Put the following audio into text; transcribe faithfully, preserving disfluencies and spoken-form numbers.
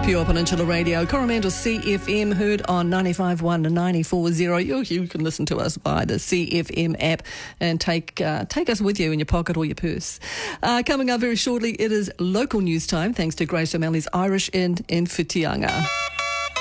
Pure Peninsula Radio, Coromandel C F M, heard on ninety-five point one and ninety-four point zero. You, you can listen to us via the C F M app and take uh, take us with you in your pocket or your purse. Uh, coming up very shortly, it is local news time, thanks to Grace O'Malley's Irish Inn in Whitianga.